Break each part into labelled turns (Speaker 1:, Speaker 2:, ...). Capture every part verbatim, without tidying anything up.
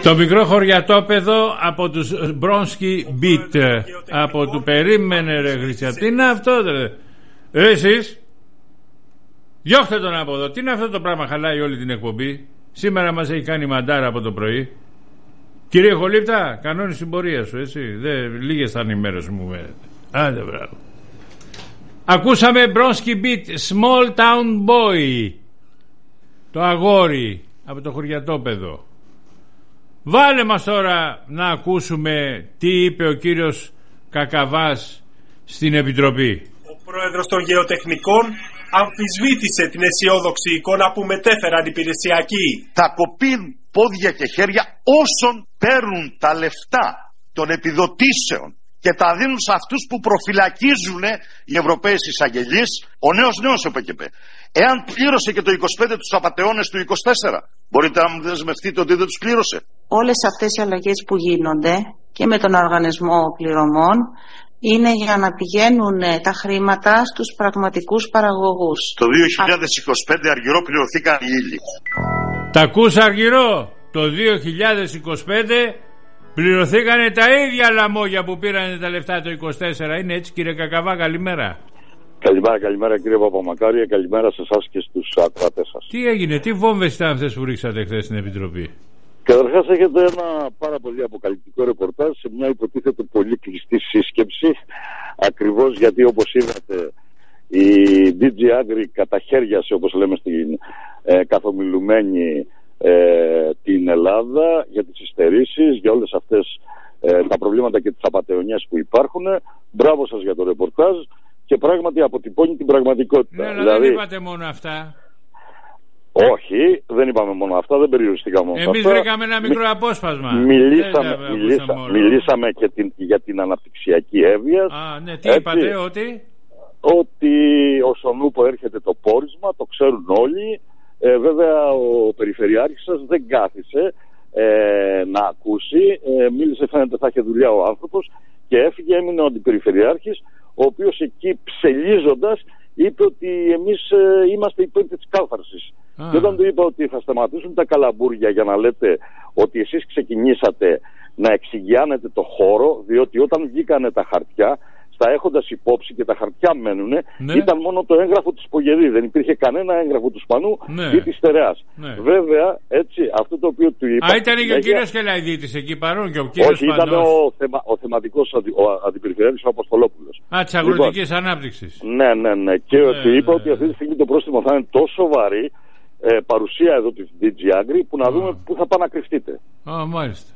Speaker 1: Το μικρό χωριατόπεδο από τους Bronski Beat. Από του περίμενε ρε Χριστιαν. Τι είναι αυτό ρε? Εσείς διώχτε τον από εδώ. Τι είναι αυτό το πράγμα, χαλάει όλη την εκπομπή. Σήμερα μας έχει κάνει μαντάρα από το πρωί. Κύριε Χολύπτα, κανόνισε την πορεία σου, έτσι. Δεν, λίγες θα είναι οι μέρες μου. Άντε μπράβο. Ακούσαμε Bronski Beat, Small Town Boy. Το αγόρι από το χωριατόπεδο. Βάλε μας τώρα να ακούσουμε τι είπε ο κύριος Κακαβάς στην Επιτροπή.
Speaker 2: Ο πρόεδρος των Γεωτεχνικών αμφισβήτησε την αισιόδοξη εικόνα που μετέφεραν οι υπηρεσιακοί.
Speaker 3: Θα κοπεί πόδια και χέρια όσων παίρνουν τα λεφτά των επιδοτήσεων και τα δίνουν σε αυτούς που προφυλακίζουν οι Ευρωπαίοι εισαγγελείς. Ο νέος νέος ο ΠΚΠ. Εάν πλήρωσε και το είκοσι πέντε τους απατεώνες του είκοσι τέσσερα, μπορείτε να μου δεσμευτείτε ότι δεν τους πλήρωσε?
Speaker 4: Όλες αυτές οι αλλαγές που γίνονται και με τον οργανισμό πληρωμών είναι για να πηγαίνουν τα χρήματα στους πραγματικούς παραγωγούς.
Speaker 3: Το δύο χιλιάδες είκοσι πέντε Αργυρό πληρωθήκαν οι ύλοι.
Speaker 1: Τα ακούς Αργυρό? Το δύο χιλιάδες είκοσι πέντε πληρωθήκανε τα ίδια λαμόγια που πήρανε τα λεφτά το είκοσι τέσσερα. Είναι έτσι κύριε Κακαβά? Καλημέρα.
Speaker 5: Καλημέρα, καλημέρα κύριε Παπαμακάρη, καλημέρα σε εσάς και στους ακροατές σας.
Speaker 1: Τι έγινε, τι βόμβες ήταν αυτές που ρίξατε χθες στην Επιτροπή?
Speaker 5: Καταρχάς έχετε ένα πάρα πολύ αποκαλυπτικό ρεπορτάζ σε μια υποτίθεται πολύ κλειστή σύσκεψη, ακριβώς γιατί όπως είδατε η ντι τζι Agri καταχέριασε, όπως λέμε στην ε, καθομιλουμένη ε, την Ελλάδα για τις υστερήσεις, για όλες αυτές ε, τα προβλήματα και τις απατεωνιές που υπάρχουν. Μπράβο σας για το ρεπορτάζ. Και πράγματι αποτυπώνει την πραγματικότητα.
Speaker 1: Ναι, αλλά
Speaker 5: δηλαδή,
Speaker 1: δεν είπατε μόνο αυτά.
Speaker 5: Όχι, δεν είπαμε μόνο αυτά, δεν περιοριστήκαμε μόνο
Speaker 1: Εμείς
Speaker 5: αυτά.
Speaker 1: Εμείς βρήκαμε ένα μικρό Μι... απόσπασμα.
Speaker 5: Μιλήσαμε, μιλήσα, μιλήσαμε και την, για την αναπτυξιακή έβεια.
Speaker 1: Α, ναι, τι έτσι, είπατε, ότι...
Speaker 5: Ότι όσον ούπο έρχεται το πόρισμα, το ξέρουν όλοι. Ε, βέβαια ο περιφερειάρχης σας δεν κάθισε ε, να ακούσει. Ε, μίλησε, φαίνεται θα είχε δουλειά ο άνθρωπος και έφυγε, έμεινε ο αντιπεριφερειάρχης, ο οποίος εκεί ψελίζοντας είπε ότι εμείς ε, είμαστε υπέρ της κάθαρσης. Ah. Και όταν του είπα ότι θα σταματήσουν τα καλαμπούρια για να λέτε ότι εσείς ξεκινήσατε να εξηγιάνετε το χώρο, διότι όταν βγήκανε τα χαρτιά, στα έχοντας υπόψη και τα χαρτιά μένουνε, ναι. Ήταν μόνο το έγγραφο της Πογεδί. Δεν υπήρχε κανένα έγγραφο του Σπανού ναι. Ή της Στερεάς. Ναι. Βέβαια, έτσι, αυτό το οποίο του είπα...
Speaker 1: Α, ήταν και ο κύριος Κελαϊδίτης εκεί παρόν και ο κύριος
Speaker 5: Όχι, Σπανός. Ήταν ο, θεμα, ο θεματικός αντι, ο αντιπεριφερειάρχης ο Αποστολόπουλος.
Speaker 1: Α, της αγροτικής λοιπόν, ανάπτυξης.
Speaker 5: Ναι, ναι, ναι. Και ναι, του είπα ναι, ότι αυτή τη στιγμή το πρόστιμο θα είναι τόσο βαρύ, ε, παρουσία εδώ της ντι τζι Agri, που να δούμε πού θα πάνε να κρυφτείτε.
Speaker 1: Α, μάλιστα.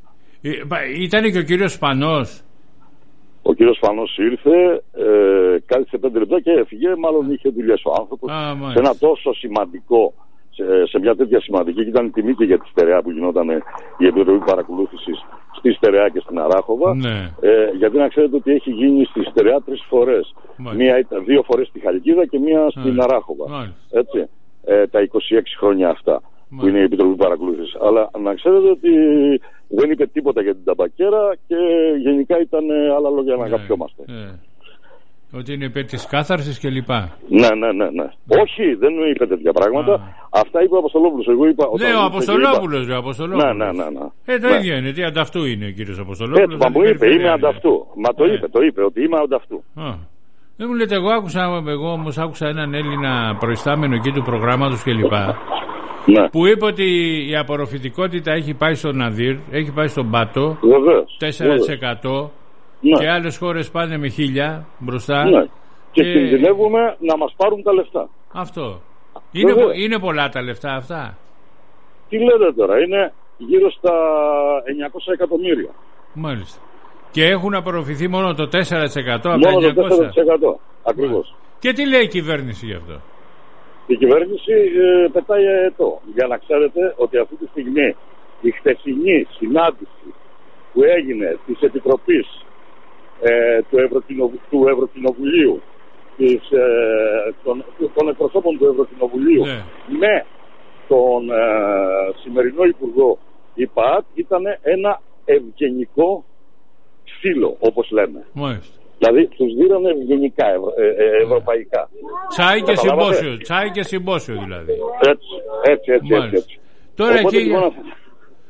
Speaker 1: Ήταν και ο κύριος Σπανός.
Speaker 5: Ο κύριος Φανός ήρθε, ε, κάθισε πέντε λεπτά και έφυγε. Μάλλον είχε δουλειές ο άνθρωπος.
Speaker 1: Α,
Speaker 5: σε ένα τόσο σημαντικό, σε, σε μια τέτοια σημαντική, και ήταν τιμή και για τη Στερεά που γινόταν η Επιτροπή Παρακολούθησης στη Στερεά και στην Αράχοβα.
Speaker 1: Ναι.
Speaker 5: Ε, γιατί να ξέρετε ότι έχει γίνει στη Στερεά τρεις φορές. Μία ήταν δύο φορές στη Χαλκίδα και μία στην Μάλιστα. Αράχοβα. Μάλιστα. Έτσι. Ε, τα είκοσι έξι χρόνια αυτά. Μάλιστα. Που είναι η Επιτροπή Παρακολούθησης. Αλλά να ξέρετε ότι δεν είπε τίποτα για την ταμπακέρα και γενικά ήταν άλλα λόγια να αγαπιόμαστε. Ναι, ναι.
Speaker 1: Ότι είναι υπέρ της κάθαρσης και λοιπά.
Speaker 5: Ναι, ναι, ναι, ναι. Όχι, δεν είπε τέτοια πράγματα. Α. Αυτά είπε ο Αποστολόπουλος. Εγώ είπα.
Speaker 1: Ναι, ο Αποστολόπουλος. Είπα... Αποστολόπουλος.
Speaker 5: Ναι, ναι, ναι, ναι.
Speaker 1: Ε, το
Speaker 5: ναι.
Speaker 1: ίδιο είναι. Τι ανταυτού είναι ο κύριος Αποστολόπουλος.
Speaker 5: Έτσι, μα μου είπε, είμαι ανταυτού. Μα το ε. είπε, το είπε, ότι είμαι ανταυτού.
Speaker 1: Α. Δεν μου λέτε, εγώ άκουσα, εγώ όμως άκουσα έναν Έλληνα προϊστάμενο εκεί του προγράμματος και λοιπά. Ναι. Που είπε ότι η απορροφητικότητα έχει πάει στον Ναδύρ, έχει πάει στον Πάτο,
Speaker 5: βεβαίως,
Speaker 1: τέσσερα τοις εκατό ναι. Και άλλες χώρες πάνε με χίλια μπροστά.
Speaker 5: Ναι. Και, και κινδυνεύουμε να μας πάρουν τα λεφτά.
Speaker 1: Αυτό. Είναι, πο, είναι πολλά τα λεφτά αυτά.
Speaker 5: Τι λέτε τώρα, είναι γύρω στα εννιακόσια εκατομμύρια.
Speaker 1: Μάλιστα. Και έχουν απορροφηθεί μόνο το τέσσερα τοις εκατό από
Speaker 5: μόνο
Speaker 1: τα εννιακόσια.
Speaker 5: Το τέσσερα τοις εκατό, ακριβώς.
Speaker 1: Και τι λέει η κυβέρνηση γι' αυτό?
Speaker 5: Η κυβέρνηση ε, πετάει αετό. Για να ξέρετε ότι αυτή τη στιγμή η χθεσινή συνάντηση που έγινε της Επιτροπής ε, του, Ευρωκοινοβου, του Ευρωκοινοβουλίου της, ε, των, των εκπροσώπων του Ευρωκοινοβουλίου ναι. με τον ε, σημερινό Υπουργό ΙΠΑΤ ήταν ένα ευγενικό ξύλο, όπως λέμε.
Speaker 1: Μάλιστα.
Speaker 5: Δηλαδή τους δίνανε ευγενικά ευρω, ε, ε, ευρωπαϊκά.
Speaker 1: Τσάι και συμπόσιο, τσάι και συμπόσιο δηλαδή.
Speaker 5: Έτσι, έτσι, έτσι. έτσι, έτσι.
Speaker 1: Τώρα
Speaker 5: Οπότε,
Speaker 1: εκεί,
Speaker 5: λοιπόν,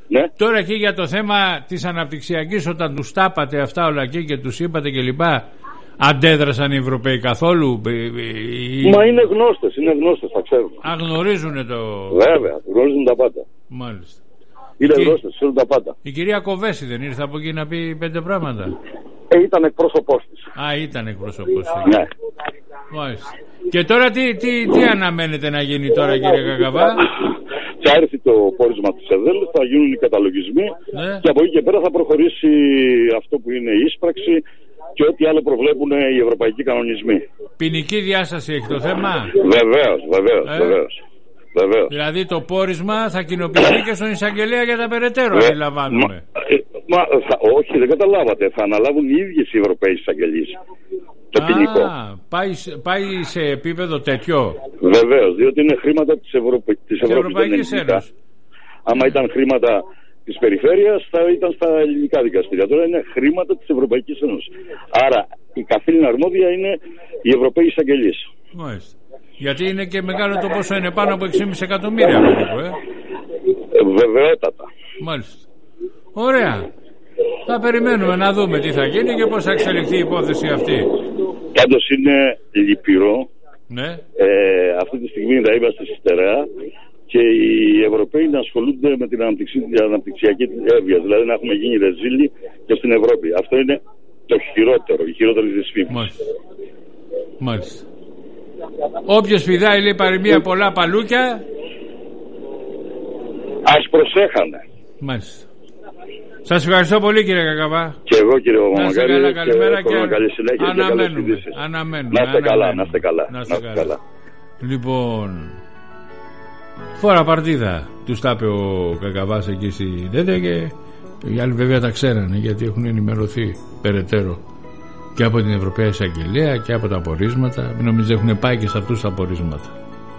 Speaker 5: Ναι.
Speaker 1: Τώρα εκεί για το θέμα της αναπτυξιακής, όταν τους τάπατε αυτά όλα εκεί και τους είπατε και λοιπά, αντέδρασαν οι Ευρωπαίοι καθόλου?
Speaker 5: Μα είναι γνώστες, είναι γνώστες, τα ξέρουν.
Speaker 1: Αγνωρίζουν το...
Speaker 5: Βέβαια, γνωρίζουν τα πάντα.
Speaker 1: Μάλιστα.
Speaker 5: Είναι
Speaker 1: και...
Speaker 5: γνώστες, ξέρουν τα πάντα.
Speaker 1: Η κυρία Κοβέση δεν ήρθε από εκεί να πει πέντε πράγματα?
Speaker 5: Ε, ήταν εκπρόσωπός της.
Speaker 1: Α, ήταν εκπρόσωπός της.
Speaker 5: Ναι.
Speaker 1: Μάλιστα. Και τώρα τι, τι, τι αναμένετε να γίνει τώρα, κύριε Κακαβά?
Speaker 5: Θα έρθει το πόρισμα της ΕΔΕΛ, θα γίνουν οι καταλογισμοί, ναι. Και από εκεί και πέρα θα προχωρήσει αυτό που είναι η ίσπραξη και ό,τι άλλο προβλέπουν οι ευρωπαϊκοί κανονισμοί.
Speaker 1: Ποινική διάσταση έχει το θέμα?
Speaker 5: Βεβαίως, βεβαίως, ε? βεβαίως. Βεβαίως.
Speaker 1: Δηλαδή το πόρισμα θα κοινοποιηθεί και στον εισαγγελέα για τα περαιτέρω, Βε... αντιλαμβάνομαι.
Speaker 5: Μα, μα, θα, όχι, δεν καταλάβατε. Θα αναλάβουν οι ίδιες οι Ευρωπαίοι εισαγγελείς το ποινικό.
Speaker 1: Πάει, πάει σε επίπεδο τέτοιο.
Speaker 5: Βεβαίως, διότι είναι χρήματα της, Ευρωπα... της
Speaker 1: Ευρωπαϊκής Ένωσης.
Speaker 5: Άμα ήταν χρήματα της περιφέρειας, θα ήταν στα ελληνικά δικαστήρια. Τώρα είναι χρήματα της Ευρωπαϊκής Ένωσης. Άρα η καθήλυνα αρμόδια είναι οι Ευρωπαίοι εισαγγελείς.
Speaker 1: Μάλιστα. Γιατί είναι και μεγάλο το πόσο είναι, πάνω από έξι κόμμα πέντε εκατομμύρια περίπου, ε.
Speaker 5: Βεβαιότατα.
Speaker 1: Μάλιστα. Ωραία. Θα περιμένουμε να δούμε τι θα γίνει και πώς θα εξελιχθεί η υπόθεση αυτή.
Speaker 5: Πάντως είναι λυπηρό.
Speaker 1: Ναι.
Speaker 5: Ε, αυτή τη στιγμή θα είμαστε στη στερεά και οι Ευρωπαίοι να ασχολούνται με την αναπτυξιακή έβεια. Δηλαδή να έχουμε γίνει ρεζίλοι και στην Ευρώπη. Αυτό είναι το χειρότερο, η χειρότερη δυσφήμιση.
Speaker 1: Μάλιστα. Μάλιστα. Όποιος πηδάει, λέει, παροιμία, πολλά παλούκια.
Speaker 5: Ας προσέχανε.
Speaker 1: Μάλιστα. Σας ευχαριστώ πολύ, κύριε Κακαβά.
Speaker 5: Και εγώ, κύριε Παπαμακάρη.
Speaker 1: Να είστε καλά, καλημέρα και,
Speaker 5: και καλή συνέχεια
Speaker 1: αναμένουμε,
Speaker 5: και καλές
Speaker 1: αναμένουμε.
Speaker 5: Να είστε καλά, να είστε καλά.
Speaker 1: Να είστε καλά. καλά. Λοιπόν, φορά παρτίδα. Τους τα είπε ο Κακαβάς εκεί στη ΔΕΔΕ και οι άλλοι βέβαια τα ξέρανε, γιατί έχουν ενημερωθεί περαιτέρω και από την Ευρωπαϊκή Εισαγγελία και από τα απορίσματα. Μην νομίζετε, έχουν πάει και σε αυτούς τα απορίσματα.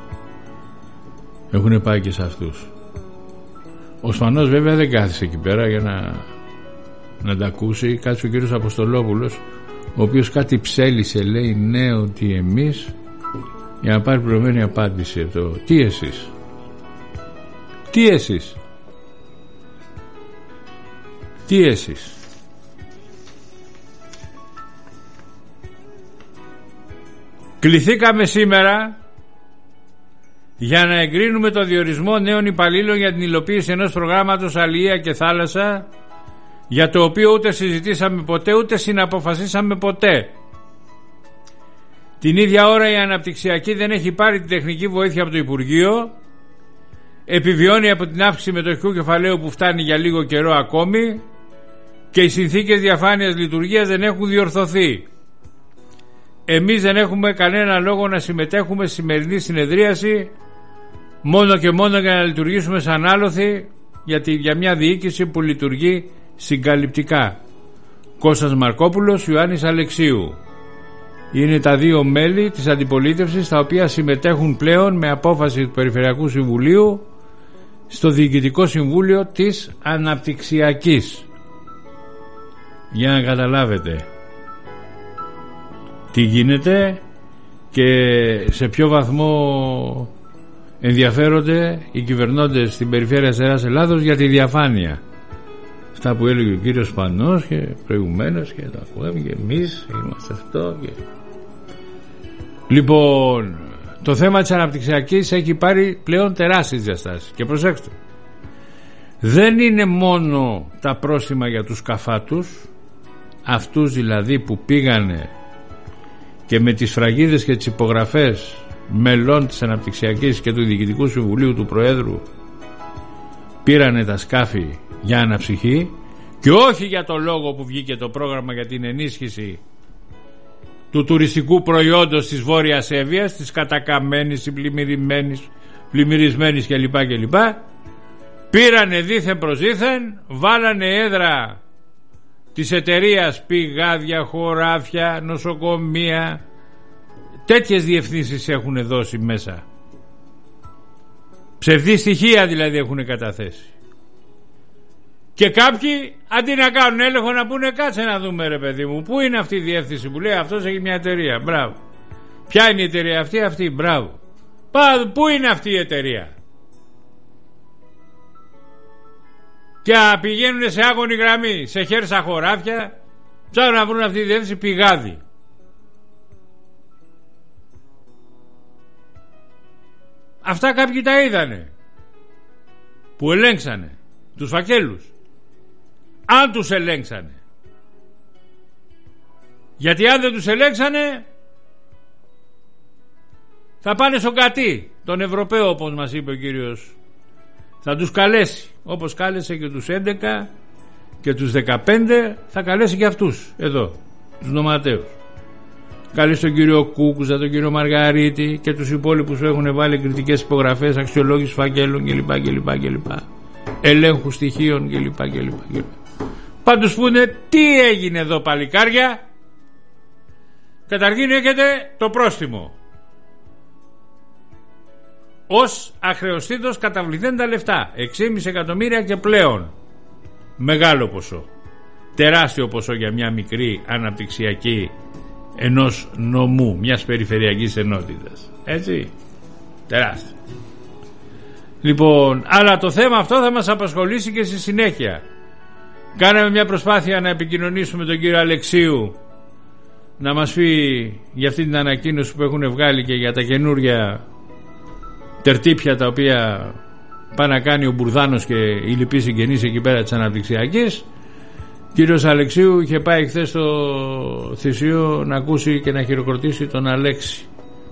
Speaker 1: Έχουν πάει και σε αυτούς. Ο Σφανός βέβαια δεν κάθισε εκεί πέρα για να, να τα ακούσει. Κάτσε ο κύριος Αποστολόπουλος, ο οποίος κάτι ψέλισε, λέει, ναι, ότι εμείς, για να πάρει πληρωμένη απάντηση εδώ. Τι εσείς? Τι εσείς? Τι εσείς? Κληθήκαμε σήμερα για να εγκρίνουμε το διορισμό νέων υπαλλήλων για την υλοποίηση ενός προγράμματος αλληλεία και θάλασσα, για το οποίο ούτε συζητήσαμε ποτέ ούτε συναποφασίσαμε ποτέ. Την ίδια ώρα η αναπτυξιακή δεν έχει πάρει την τεχνική βοήθεια από το Υπουργείο, επιβιώνει από την αύξηση μετοχικού κεφαλαίου που φτάνει για λίγο καιρό ακόμη και οι συνθήκες διαφάνειας λειτουργίας δεν έχουν διορθωθεί. Εμείς δεν έχουμε κανένα λόγο να συμμετέχουμε στη σημερινή συνεδρίαση, μόνο και μόνο για να λειτουργήσουμε σαν άλοθη γιατί για μια διοίκηση που λειτουργεί συγκαλυπτικά. Κώστας Μαρκόπουλος, Ιωάννης Αλεξίου είναι τα δύο μέλη της αντιπολίτευσης, τα οποία συμμετέχουν πλέον με απόφαση του Περιφερειακού Συμβουλίου στο Διοικητικό Συμβούλιο της Αναπτυξιακής. Για να καταλάβετε τι γίνεται και σε ποιο βαθμό ενδιαφέρονται οι κυβερνώντες στην περιφέρεια της Νέας Ελλάδος για τη διαφάνεια. Αυτά που έλεγε ο κύριος Σπανός και προηγουμένως και τα ακούγαμε και εμείς είμαστε αυτό και... Λοιπόν, το θέμα της αναπτυξιακής έχει πάρει πλέον τεράστιες διαστάσεις και προσέξτε, δεν είναι μόνο τα πρόστιμα για τους καφάτους, αυτούς δηλαδή που πήγανε και με τις φραγίδες και τις υπογραφές μελών της Αναπτυξιακής και του Διοικητικού Συμβουλίου του Προέδρου πήρανε τα σκάφη για αναψυχή και όχι για το λόγο που βγήκε το πρόγραμμα για την ενίσχυση του τουριστικού προϊόντος της Βόρειας Εύβοιας, της κατακαμμένης, της πλημμυρισμένης, πλημμυρισμένης κλπ. κλπ. Πήρανε δήθεν προς δήθεν, βάλανε έδρα της εταιρείας πηγάδια, χωράφια, νοσοκομεία, τέτοιες διευθύνσεις έχουν δώσει μέσα. Ψευδή στοιχεία δηλαδή έχουν καταθέσει. Και κάποιοι αντί να κάνουν έλεγχο να πούνε κάτσε να δούμε ρε παιδί μου, πού είναι αυτή η διεύθυνση που λέει αυτός έχει μια εταιρεία, μπράβο. Ποια είναι η εταιρεία αυτή, αυτή, μπράβο. Πά, πού είναι αυτή η εταιρεία? και πηγαίνουν σε άγωνη γραμμή, σε χέρσα χωράφια, ψάχνουν να βρουν αυτή τη διεύθυνση πηγάδι. Αυτά κάποιοι τα είδανε, που ελέγξανε τους φακέλους, αν τους ελέγξανε. Γιατί αν δεν τους ελέγξανε θα πάνε στον κατή, τον Ευρωπαίο, όπως μας είπε ο κύριος. Θα τους καλέσει, όπως κάλεσε και τους έντεκα και τους δεκαπέντε, θα καλέσει και αυτούς εδώ, τους νοματέους. Κάλεσε τον κύριο Κούκουζα, τον κύριο Μαργαρίτη και τους υπόλοιπους που έχουν βάλει κριτικές υπογραφές, αξιολόγηση φακέλων κλπ, κλπ, κλπ, ελέγχου στοιχείων κλπ, κλπ, κλπ. Πάντως πούνε τι έγινε εδώ, παλικάρια. Καταρχήν έχετε το πρόστιμο. Ως αχρεωστήτως καταβληθέν τα λεφτά, έξι κόμμα πέντε εκατομμύρια και πλέον. Μεγάλο ποσό, τεράστιο ποσό για μια μικρή αναπτυξιακή ενός νομού, μιας περιφερειακής ενότητας, έτσι, τεράστιο. Λοιπόν, αλλά το θέμα αυτό θα μας απασχολήσει και στη συνέχεια. Κάναμε μια προσπάθεια να επικοινωνήσουμε τον κύριο Αλεξίου, να μας πει για αυτή την ανακοίνωση που έχουν βγάλει και για τα καινούρια τερτύπια τα οποία πάει να κάνει ο Μπουρδάνος και οι λοιποί συγγενείς εκεί πέρα της αναπτυξιακής. Κύριος Αλεξίου είχε πάει χθες στο θυσίο να ακούσει και να χειροκροτήσει τον Αλέξη.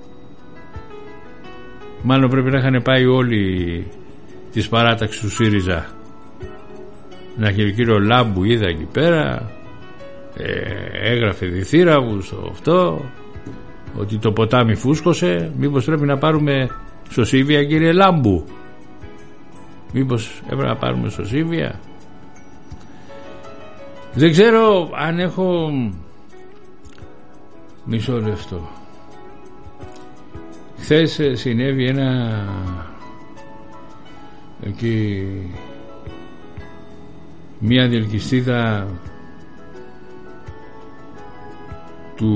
Speaker 1: Μάλλον πρέπει να είχαν πάει όλοι της παράταξης του ΣΥΡΙΖΑ. Να έχει ο κύριο Λάμπου, είδα εκεί πέρα, ε, έγραφε διθύραυους στο αυτό, ότι το ποτάμι φούσκωσε. Μήπως πρέπει να πάρουμε σωσίβια, κύριε Λάμπου? Μήπως έπρεπε να πάρουμε σωσίβια? Δεν ξέρω αν έχω... Μισό λεπτό. Χθες συνέβη ένα εκεί μία διελκυστίδα του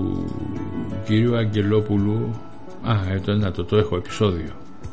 Speaker 1: κυρίου Αγγελόπουλου. Α, ε, να το, το έχω επεισόδιο.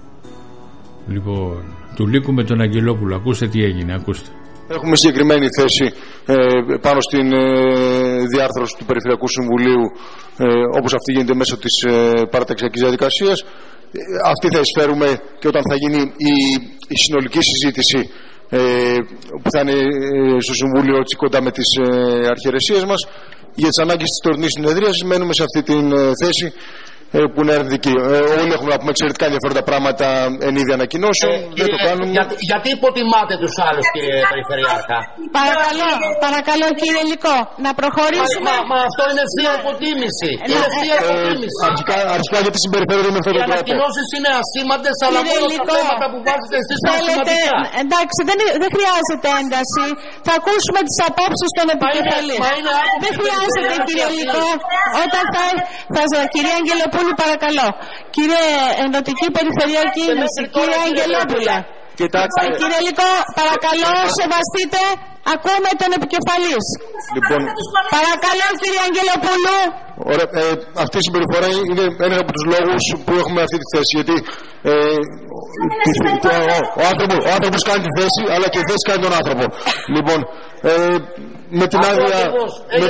Speaker 1: Λοιπόν, του Λύκου με τον Αγγελόπουλο. Ακούστε τι έγινε, ακούστε.
Speaker 6: Έχουμε συγκεκριμένη θέση ε, πάνω στην ε, διάρθρωση του Περιφερειακού Συμβουλίου, ε, όπως αυτή γίνεται μέσω της ε, παραταξιακής διαδικασίας. Ε, αυτή θα εισφέρουμε και όταν θα γίνει η, η συνολική συζήτηση ε, που θα είναι ε, στο Συμβούλιο έτσι, κοντά με τις ε, αρχιερεσίες μας. Για τις ανάγκες της τωρινής συνεδρίασης μένουμε σε αυτή την ε, θέση που είναι αρνητική. Ε, όλοι έχουμε να πούμε εξαιρετικά ενδιαφέροντα πράγματα εν είδη ανακοινώσεων. Ε, δεν το κάνουμε.
Speaker 7: Για, γιατί υποτιμάτε τους άλλους, κύριε Περιφερειάρχα?
Speaker 8: Παρακαλώ, παρακαλώ κύριε Λυκό, να προχωρήσουμε.
Speaker 7: Μα, μα αυτό είναι ευθεία υποτίμηση. Ε, είναι ευθεία υποτίμηση.
Speaker 6: Ε, αρχικά, αρχικά γιατί συμπεριφέρονται με αυτόν τον τρόπο.
Speaker 7: Οι ανακοινώσεις είναι ασήμαντες, αλλά μόνο τα θέματα που βάζετε εσείς είναι σημαντικά.
Speaker 8: Εντάξει, δεν, δεν χρειάζεται ένταση. Θα ακούσουμε τις απόψεις των επικεφαλής. Δεν χρειάζεται, κύριε Λυκό. Όταν θα, θα, κυρία Αγγελοπούλου, παρακαλώ. Κύριε Ενωτική Περιφερειακή Κίνηση, κύριε Αγγελόπουλα.
Speaker 6: Κοιτάξτε.
Speaker 8: Κύριε Λυκό, παρακαλώ, σεβαστείτε. Ακούμε τον επικεφαλής.
Speaker 6: Λοιπόν,
Speaker 8: παρακαλώ, κύριε Αγγελοπούλου.
Speaker 6: Ωραία, ε, αυτή η συμπεριφορά είναι ένα από τους λόγους που έχουμε αυτή τη θέση. Γιατί ε, τη, ο, ο, άνθρωπο, ο άνθρωπος κάνει τη θέση, αλλά και η θέση κάνει τον άνθρωπο. Λοιπόν, ε, με την άδεια με,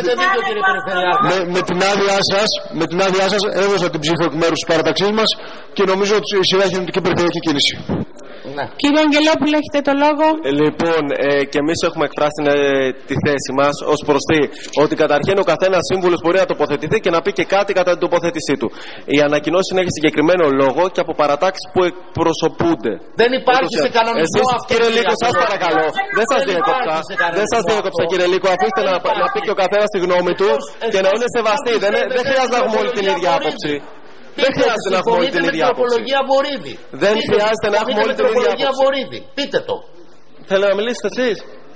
Speaker 6: με, με την άδειά σας, με την άδειά σας έδωσα την ψήφο εκ μέρους της παραταξής μας και νομίζω ότι η σειρά έχει Ενωτική Περιφερειακή Κίνηση.
Speaker 8: Ναι. Κύριε Αγγελόπουλο, έχετε το λόγο.
Speaker 9: Ε, λοιπόν, ε, και εμείς έχουμε εκφράσει ε, τη θέση μας ως προς τι, ότι καταρχήν ο καθένας σύμβουλος μπορεί να τοποθετηθεί και να πει και κάτι κατά την τοποθέτησή του. Η ανακοινώση έχει συγκεκριμένο λόγο και από παρατάξεις που εκπροσωπούνται.
Speaker 7: Δεν υπάρχει σε κανονισμό αυτό.
Speaker 9: Κύριε Λύκο, σας παρακαλώ, δεν σας διέκοψα. Δεν σας διέκοψα, κύριε Λύκο, αφήστε να, να πει και ο καθένας τη γνώμη του και να είναι σεβαστή. Δεν, δεν χρειάζεται να έχουμε όλη την ίδια άποψη. Δεν χρειάζεται να έχουμε όλη την ίδια άποψη. Δεν χρειάζεται να έχουμε όλη την ίδια άποψη.
Speaker 7: Πείτε το.
Speaker 9: Θέλετε να μιλήσετε εσείς?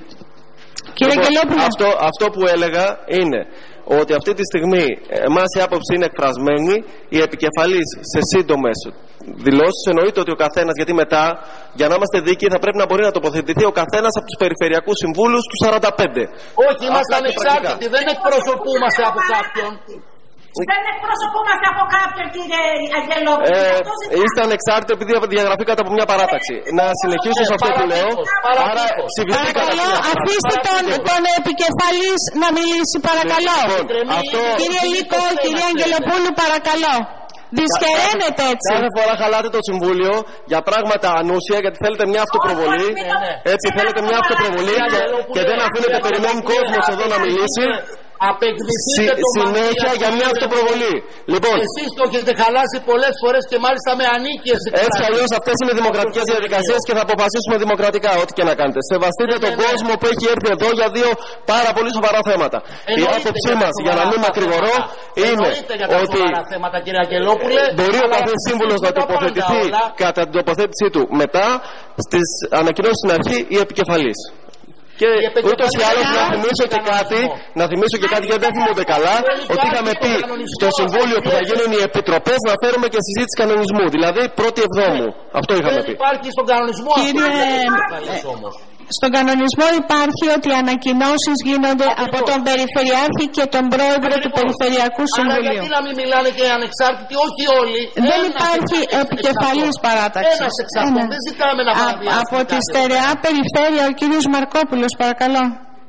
Speaker 8: Κύριε Αγγελόπουλο.
Speaker 9: Αυτό, αυτό που έλεγα είναι ότι αυτή τη στιγμή εμάς η άποψη είναι εκφρασμένη. Οι επικεφαλής σε σύντομες δηλώσεις εννοείται ότι ο καθένας, γιατί μετά για να είμαστε δίκαιοι θα πρέπει να μπορεί να τοποθετηθεί ο καθένας από τους περιφερειακούς συμβούλους του σαράντα πέντε.
Speaker 7: Όχι, είμαστε ανεξάρτητοι, δεν εκπροσωπούμαστε από κάποιον.
Speaker 10: Δεν εκπροσωπούμαστε από κάποιον, κύριε Αγγελόπουλο.
Speaker 9: Ε, είστε ανεξάρτητοι επειδή διαγραφήκατε από μια παράταξη. Να συνεχίσω σε αυτό που λέω. Άρα ψηφιστήκατε.
Speaker 8: Παρακαλώ, αφήστε τον, τον επικεφαλής να μιλήσει, παρακαλώ.
Speaker 9: Αυτό...
Speaker 8: Κύριε Λύκο, κύριε Αγγελοπούλου, παρακαλώ. Δυσχεραίνεται έτσι.
Speaker 9: Κάθε φορά χαλάτε το Συμβούλιο για πράγματα ανούσια, γιατί θέλετε μια αυτοπροβολή. Έτσι θέλετε μια αυτοπροβολή και, και δεν αφήνετε περιμένει κόσμο εδώ να μιλήσει.
Speaker 7: Απεκδηθείτε
Speaker 9: Συ,
Speaker 7: το
Speaker 9: συνέχεια για μια αυτοπροβολή. Λοιπόν,
Speaker 7: εσείς το έχετε χαλάσει πολλές φορές και μάλιστα με ανίκειες.
Speaker 9: Έτσι αλλιώς αυτές είναι δημοκρατικές διαδικασίες και θα αποφασίσουμε δημοκρατικά ό,τι και να κάνετε. Σεβαστείτε τον ναι, κόσμο ναι. που έχει έρθει εδώ για δύο πάρα πολύ σοβαρά θέματα. Εννοείται. Η άποψή μας, για να μην μακρηγορώ, είναι ότι
Speaker 7: θέματα,
Speaker 9: μπορεί ο καθένας σύμβουλος να τοποθετηθεί κατά την τοποθέτησή του μετά στις ανακοινώσεις στην αρχή ή επικεφαλής. Και ούτως ή άλλως να θυμίσω και κάτι, να θυμίσω και κάτι γιατί δεν θυμούνται καλά, ότι είχαμε πει στο Συμβούλιο που θα γίνουν οι επιτροπές να φέρουμε και συζήτηση κανονισμού, δηλαδή πρώτη εβδόμου. Αυτό είχαμε πει.
Speaker 7: Δεν υπάρχει στον κανονισμό.
Speaker 8: Κύριε... Στον κανονισμό υπάρχει ότι οι ανακοινώσεις γίνονται Ακριβώς. από τον Περιφερειάρχη και τον Πρόεδρο Ακριβώς. του Περιφερειακού Συμβουλίου.
Speaker 7: Άρα γιατί να μην μιλάνε και οι ανεξάρτητοι, όχι όλοι.
Speaker 8: Δεν υπάρχει επικεφαλής παράταξη.
Speaker 7: Ένας εξ αυτών. Δεν ζητάμε να παραβιάσουμε.
Speaker 8: Από τη στερεά περιφέρεια ο κύριος Μαρκόπουλος, παρακαλώ.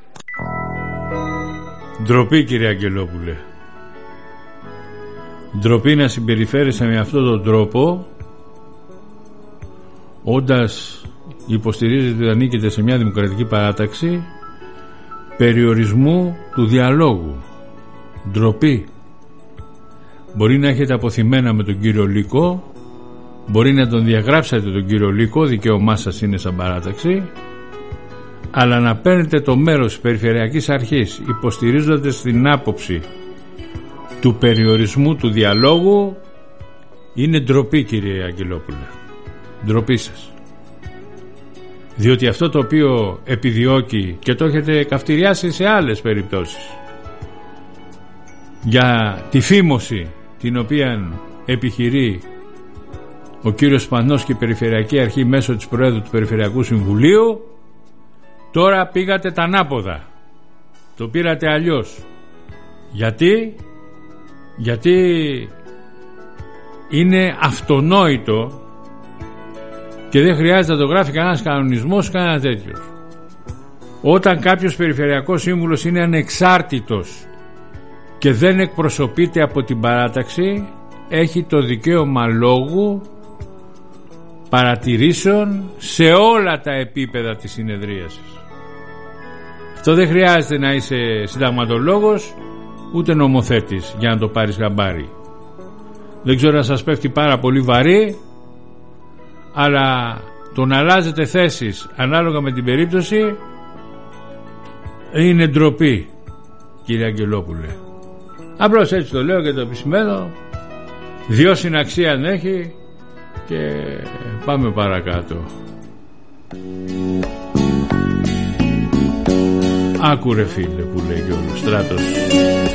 Speaker 1: Ντροπή, κύριε Αγγελόπουλε. Ντροπή να συμπεριφέρεσαι με αυτόν τον τρόπο, όντας υποστηρίζετε ότι ανήκετε σε μια δημοκρατική παράταξη περιορισμού του διαλόγου. Ντροπή. Μπορεί να έχετε αποθυμένα με τον κύριο Λύκο, μπορεί να τον διαγράψετε τον κύριο Λύκο, δικαίωμά σας είναι σαν παράταξη, αλλά να παίρνετε το μέρος της Περιφερειακής Αρχής υποστηρίζοντας την άποψη του περιορισμού του διαλόγου, είναι ντροπή, κύριε Αγγελόπουλε. Ντροπή σας. Διότι αυτό το οποίο επιδιώκει, και το έχετε καυτηριάσει σε άλλες περιπτώσεις, για τη φήμωση την οποία επιχειρεί ο κύριος Σπανός και η Περιφερειακή Αρχή μέσω της Προέδρου του Περιφερειακού Συμβουλίου, τώρα πήγατε τα ανάποδα, το πήρατε αλλιώς. Γιατί γιατί είναι αυτονόητο και δεν χρειάζεται να το γράφει κανένας κανονισμός, κανένα τέτοιος. Όταν κάποιος περιφερειακός σύμβουλος είναι ανεξάρτητος και δεν εκπροσωπείται από την παράταξη, έχει το δικαίωμα λόγου παρατηρήσεων σε όλα τα επίπεδα της συνεδρίασης. Αυτό δεν χρειάζεται να είσαι συνταγματολόγος ούτε νομοθέτης για να το πάρεις χαμπάρι. Δεν ξέρω να σας πέφτει πάρα πολύ βαρύ, αλλά το να αλλάζετε θέσεις ανάλογα με την περίπτωση είναι ντροπή, κύριε Αγγελόπουλε. Απλώς έτσι το λέω και το επισημαίνω. Δυο συναξία αν έχει, και πάμε παρακάτω. Άκουρε φίλε που λέει και ο Στράτος.